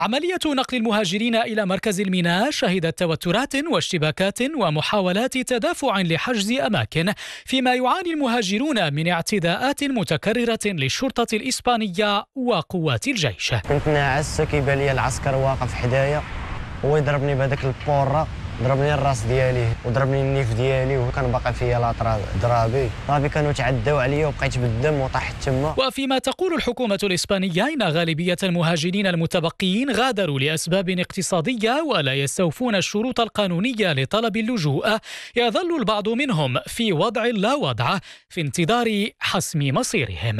عملية نقل المهاجرين إلى مركز الميناء شهدت توترات واشتباكات ومحاولات تدافع لحجز أماكن، فيما يعاني المهاجرون من اعتداءات متكررة للشرطة الإسبانية وقوات الجيش. كنت ناعس كيبان لي العسكر واقف حدايا ويضربني بهذاك البورة، ضربني الراس ديالي وضربني النيف ديالي وكان باقي فيا لاطرا ضرابي كانوا تعداو عليا وبقيت بالدم وطاحت تما. وفيما تقول الحكومة الإسبانية إن غالبية المهاجرين المتبقيين غادروا لأسباب اقتصادية ولا يستوفون الشروط القانونية لطلب اللجوء، يظل البعض منهم في وضع لا وضع في انتظار حسم مصيرهم.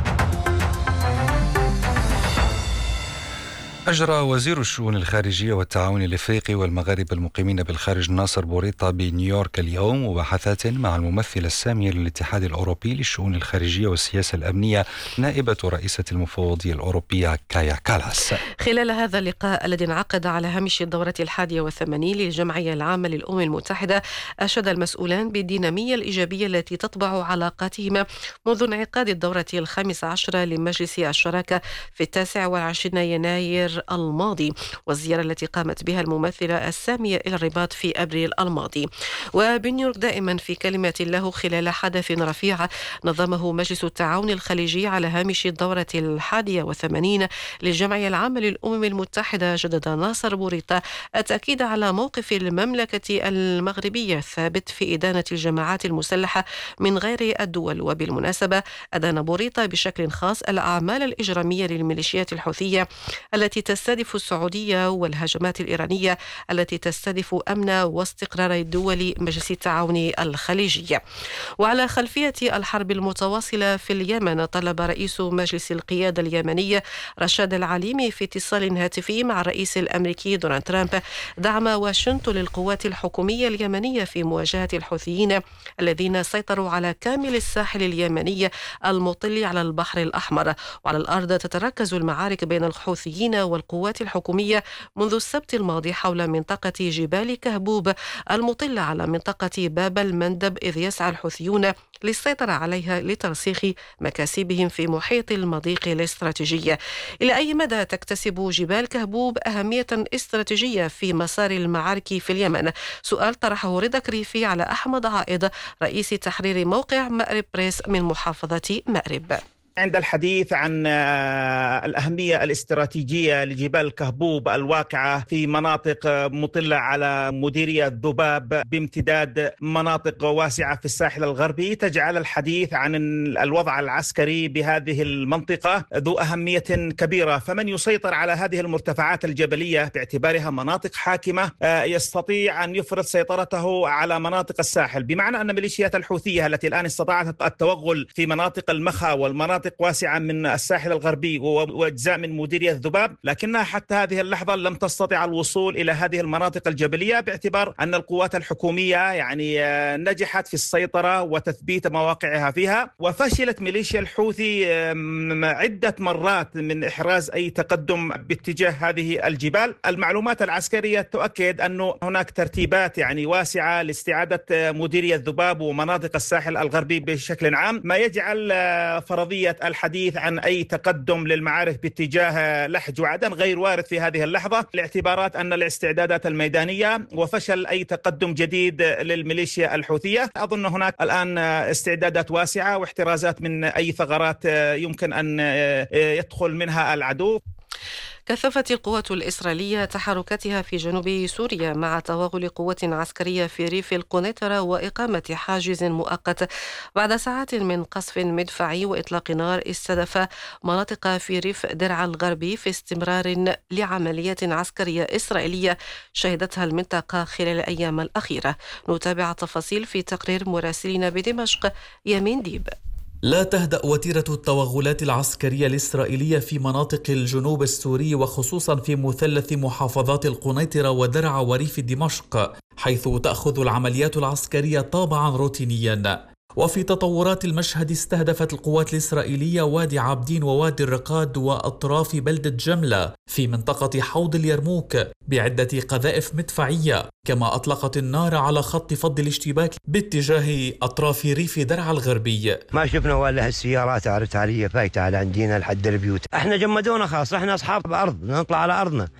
أجرى وزير الشؤون الخارجية والتعاون الإفريقي والمغاربة المقيمين بالخارج ناصر بوريطة بنيويورك اليوم مباحثات مع الممثلة السامية للاتحاد الأوروبي للشؤون الخارجية والسياسة الأمنية نائبة رئيسة المفوضية الأوروبية كايا كالاس. خلال هذا اللقاء الذي انعقد على هامش الدورة 81 للجمعية العامة للأمم المتحدة، أشاد المسؤولان بالدينامية الإيجابية التي تطبع علاقاتهما منذ انعقاد الدورة 15 لمجلس الشراكة في 29 يناير الماضي، والزيارة التي قامت بها الممثلة السامية إلى الرباط في أبريل الماضي. وبنيويورك دائما في كلمة له خلال حدث رفيع نظمه مجلس التعاون الخليجي على هامش الدورة 81 للجمعية العامة للأمم المتحدة، جدد ناصر بوريطة التأكيد على موقف المملكة المغربية الثابت في إدانة الجماعات المسلحة من غير الدول. وبالمناسبة أدان بوريطة بشكل خاص الأعمال الإجرامية للميليشيات الحوثية التي تستهدف السعودية والهجمات الإيرانية التي تستهدف أمن واستقرار دول مجلس التعاون الخليجي. وعلى خلفية الحرب المتواصلة في اليمن، طلب رئيس مجلس القيادة اليمني رشاد العليمي في اتصال هاتفي مع الرئيس الأمريكي دونالد ترامب دعم واشنطن للقوات الحكومية اليمنية في مواجهة الحوثيين الذين سيطروا على كامل الساحل اليمني المطل على البحر الأحمر. وعلى الأرض تتركز المعارك بين الحوثيين والقوات الحكومية منذ السبت الماضي حول منطقة جبال كهبوب المطلة على منطقة باب المندب، إذ يسعى الحوثيون للسيطرة عليها لترسيخ مكاسبهم في محيط المضيق الاستراتيجي. إلى أي مدى تكتسب جبال كهبوب أهمية استراتيجية في مسار المعارك في اليمن؟ سؤال طرحه رضا كريفي على أحمد عائض رئيس تحرير موقع مأرب بريس من محافظة مأرب. عند الحديث عن الأهمية الاستراتيجية لجبال كهبوب الواقعة في مناطق مطلة على مديرية ذباب بامتداد مناطق واسعة في الساحل الغربي، تجعل الحديث عن الوضع العسكري بهذه المنطقة ذو أهمية كبيرة. فمن يسيطر على هذه المرتفعات الجبلية باعتبارها مناطق حاكمة يستطيع أن يفرض سيطرته على مناطق الساحل، بمعنى أن ميليشيات الحوثية التي الآن استطاعت التوغل في مناطق المخا والمناطق واسعة من الساحل الغربي وأجزاء من مديرية ذباب، لكنها حتى هذه اللحظة لم تستطع الوصول إلى هذه المناطق الجبلية، باعتبار أن القوات الحكومية نجحت في السيطرة وتثبيت مواقعها فيها. وفشلت ميليشيا الحوثي عدة مرات من إحراز أي تقدم باتجاه هذه الجبال. المعلومات العسكرية تؤكد أن هناك ترتيبات واسعة لاستعادة مديرية ذباب ومناطق الساحل الغربي بشكل عام، ما يجعل فرضية الحديث عن أي تقدم للمعارك باتجاه لحج وعدن غير وارد في هذه اللحظة، لاعتبارات أن الاستعدادات الميدانية وفشل أي تقدم جديد للميليشيا الحوثية. أظن هناك الآن استعدادات واسعة واحترازات من أي ثغرات يمكن أن يدخل منها العدو. كثفت القوات الإسرائيلية تحركاتها في جنوب سوريا مع توغل قوات عسكرية في ريف القنيطرة وإقامة حاجز مؤقت بعد ساعات من قصف مدفعي وإطلاق نار استهدف مناطق في ريف درعا الغربي، في استمرار لعمليات عسكرية إسرائيلية شهدتها المنطقة خلال الأيام الأخيرة. نتابع تفاصيل في تقرير مراسلنا بدمشق يمين ديب. لا تهدأ وتيرة التوغلات العسكرية الإسرائيلية في مناطق الجنوب السوري، وخصوصا في مثلث محافظات القنيطرة ودرعا وريف دمشق، حيث تأخذ العمليات العسكرية طابعا روتينيا. وفي تطورات المشهد، استهدفت القوات الإسرائيلية وادي عابدين ووادي الرقاد وأطراف بلدة جملة في منطقة حوض اليرموك بعدة قذائف مدفعية، كما أطلقت النار على خط فض الاشتباك باتجاه أطراف ريف درعا الغربي. ما شفنا ولا هالسيارات عرفتها فايتة على عندنا لحد البيوت. احنا جمدونا خلاص، احنا أصحاب أرض، نطلع على أرضنا.